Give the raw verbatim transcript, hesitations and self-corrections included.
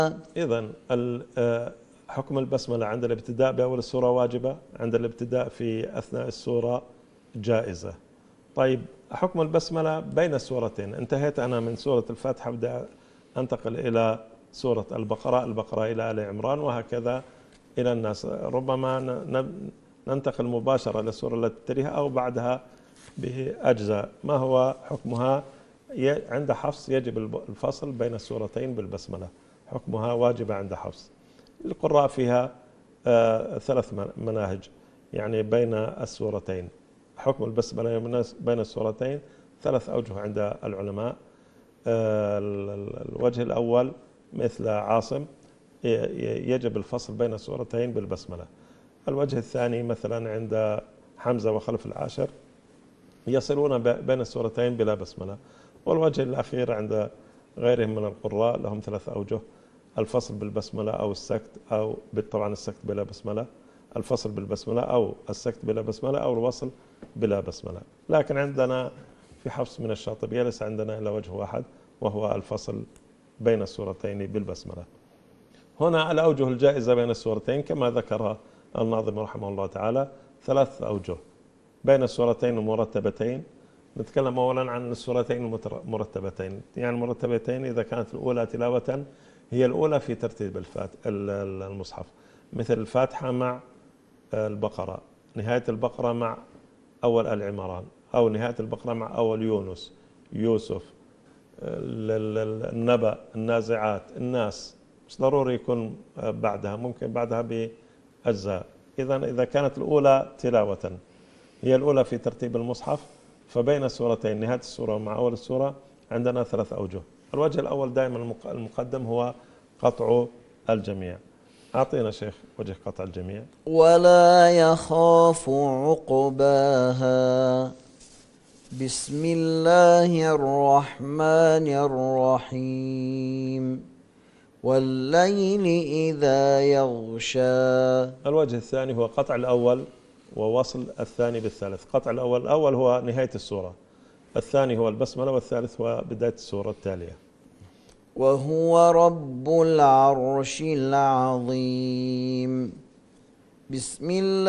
إذن حكم البسملة عند الابتداء بأول السورة واجبة، عند الابتداء في أثناء السورة جائزة. طيب حكم البسملة بين السورتين، انتهيت أنا من سورة الفاتحة أبدأ أنتقل إلى سورة البقرة، البقرة إلى آل عمران وهكذا إلى الناس، ربما ننتقل مباشرة للسورة التي تليها أو بعدها بأجزاء. ما هو حكمها؟ عند حفص يجب الفصل بين السورتين بالبسملة، حكمها واجبة عند حفص. القراء فيها ثلاث مناهج يعني بين السورتين، حكم البسملة بين السورتين ثلاث أوجه عند العلماء. الوجه الأول مثل عاصم يجب الفصل بين السورتين بالبسملة. الوجه الثاني مثلا عند حمزة وخلف العاشر يصلون بين السورتين بلا بسملة. والوجه الأخير عند غيرهم من القراء لهم ثلاث أوجه، الفصل بالبسملة أو السكت، أو طبعا السكت بلا بسملة، الفصل بالبسملة أو السكت بلا بسملة أو الوصل بلا بسملة. لكن عندنا في حفص من الشاطبية ليس عندنا إلا وجه واحد وهو الفصل بين السورتين بالبسملة. هنا الأوجه الجائزة بين السورتين كما ذكرها الناظم رحمه الله تعالى ثلاث أوجه بين السورتين المرتبتين. نتكلم أولا عن السورتين المرتبتين، يعني المرتبتين إذا كانت الأولى تلاوة هي الأولى في ترتيب المصحف، مثل الفاتحة مع البقرة، نهاية البقرة مع أول آل عمران، أو نهاية البقرة مع أول يونس، يوسف، النبأ، النازعات، الناس، مش ضروري يكون بعدها، ممكن بعدها بأجزاء. إذا إذا كانت الأولى تلاوة هي الأولى في ترتيب المصحف، فبين السورتين نهاية السورة مع أول السورة عندنا ثلاث أوجه. الوجه الأول دائما المقدم هو قطع الجميع. أعطينا شيخ وجه قطع الجميع. ولا يخاف عقباها. بسم الله الرحمن الرحيم. والليل إذا يغشى. الوجه الثاني هو قطع الأول ووصل الثاني بالثالث. قطع الأول الأول هو نهاية السورة، الثاني هو البسملة، والثالث هو بداية السورة التالية. وهو رب العرش العظيم. بسم الله